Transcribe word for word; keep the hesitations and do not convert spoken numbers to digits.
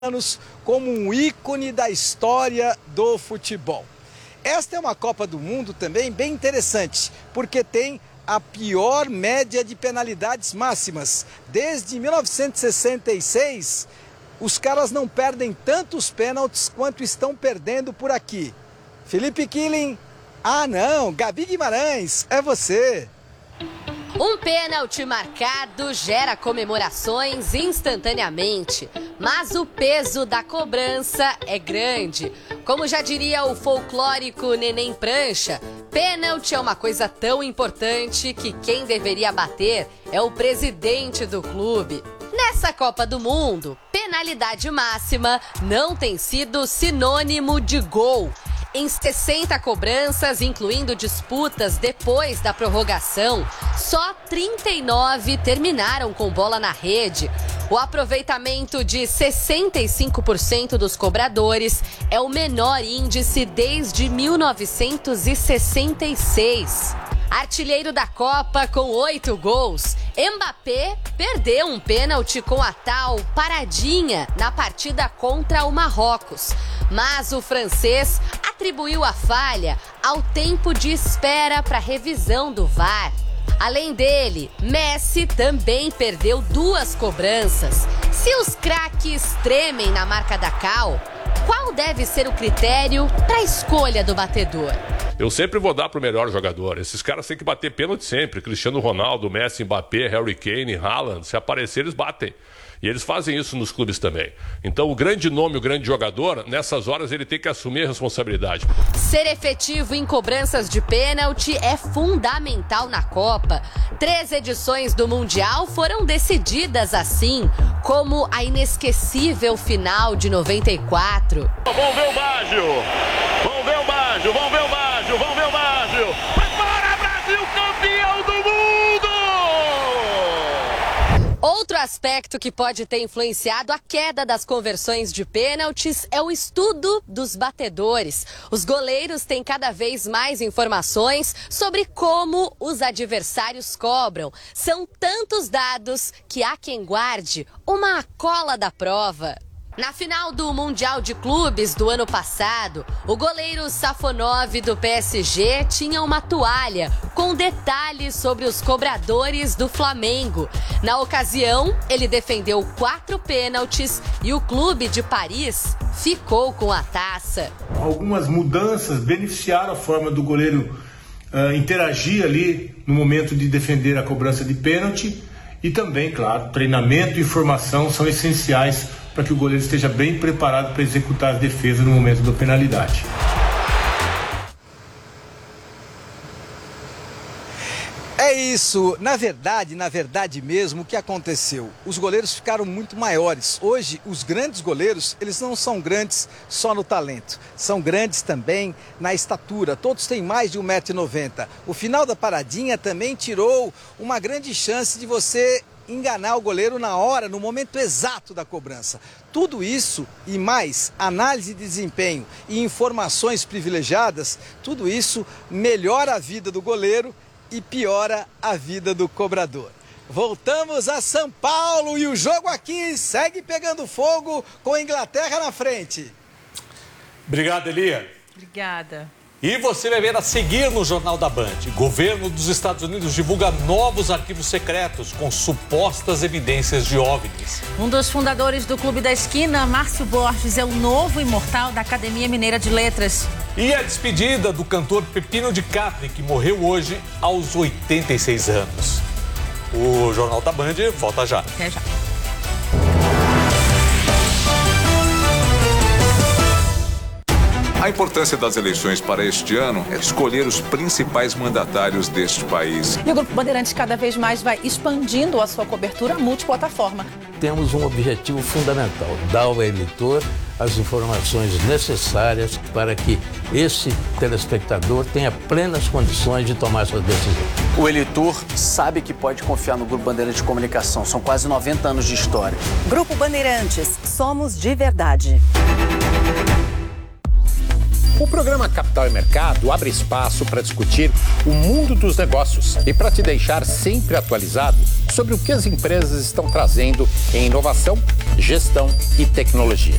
anos como um ícone da história do futebol. Esta é uma Copa do Mundo também bem interessante, porque tem a pior média de penalidades máximas. Desde mil novecentos e sessenta e seis, os caras não perdem tantos pênaltis quanto estão perdendo por aqui. Felipe Killing, ah não, Gabi Guimarães, é você. Um pênalti marcado gera comemorações instantaneamente, mas o peso da cobrança é grande. Como já diria o folclórico Neném Prancha, pênalti é uma coisa tão importante que quem deveria bater é o presidente do clube. Nessa Copa do Mundo, penalidade máxima não tem sido sinônimo de gol. Em sessenta cobranças, incluindo disputas depois da prorrogação, só trinta e nove terminaram com bola na rede. O aproveitamento de sessenta e cinco por cento dos cobradores é o menor índice desde mil novecentos e sessenta e seis. Artilheiro da Copa com oito gols, Mbappé perdeu um pênalti com a tal paradinha na partida contra o Marrocos. Mas o francês atribuiu a falha ao tempo de espera para revisão do V A R. Além dele, Messi também perdeu duas cobranças. Se os craques tremem na marca da cal, qual deve ser o critério para a escolha do batedor? Eu sempre vou dar pro melhor jogador. Esses caras têm que bater pênalti sempre. Cristiano Ronaldo, Messi, Mbappé, Harry Kane, Haaland. Se aparecer, eles batem. E eles fazem isso nos clubes também. Então, o grande nome, o grande jogador, nessas horas ele tem que assumir a responsabilidade. Ser efetivo em cobranças de pênalti é fundamental na Copa. Três edições do Mundial foram decididas assim, como a inesquecível final de noventa e quatro. Vamos ver o Baggio! Vamos ver o Baggio! Vamos ver o Baggio! Vamos ver o Baggio! Prepara, Brasil, campeão do mundo! Outro aspecto que pode ter influenciado a queda das conversões de pênaltis é o estudo dos batedores. Os goleiros têm cada vez mais informações sobre como os adversários cobram. São tantos dados que há quem guarde uma cola da prova. Na final do Mundial de Clubes do ano passado, o goleiro Safonov do P S G tinha uma toalha com detalhes sobre os cobradores do Flamengo. Na ocasião, ele defendeu quatro pênaltis e o clube de Paris ficou com a taça. Algumas mudanças beneficiaram a forma do goleiro uh, interagir ali no momento de defender a cobrança de pênalti e também, claro, treinamento e formação são essenciais para que o goleiro esteja bem preparado para executar as defesas no momento da penalidade. É isso, na verdade, na verdade mesmo, o que aconteceu? Os goleiros ficaram muito maiores. Hoje, os grandes goleiros, eles não são grandes só no talento, são grandes também na estatura. Todos têm mais de um metro e noventa. O final da paradinha também tirou uma grande chance de você enganar o goleiro na hora, no momento exato da cobrança. Tudo isso e mais, análise de desempenho e informações privilegiadas, tudo isso melhora a vida do goleiro e piora a vida do cobrador. Voltamos a São Paulo e o jogo aqui segue pegando fogo com a Inglaterra na frente. Obrigado, Elia. Obrigada. E você vai ver a seguir no Jornal da Band. Governo dos Estados Unidos divulga novos arquivos secretos com supostas evidências de OVNIs. Um dos fundadores do Clube da Esquina, Márcio Borges, é o novo imortal da Academia Mineira de Letras. E a despedida do cantor Pepino de Capri, que morreu hoje aos oitenta e seis anos. O Jornal da Band volta já. Até já. A importância das eleições para este ano é escolher os principais mandatários deste país. E o Grupo Bandeirantes cada vez mais vai expandindo a sua cobertura multiplataforma. Temos um objetivo fundamental, dar ao eleitor as informações necessárias para que esse telespectador tenha plenas condições de tomar sua decisão. O eleitor sabe que pode confiar no Grupo Bandeirantes de Comunicação. São quase noventa anos de história. Grupo Bandeirantes, somos de verdade. O programa Capital e Mercado abre espaço para discutir o mundo dos negócios e para te deixar sempre atualizado sobre o que as empresas estão trazendo em inovação, gestão e tecnologia.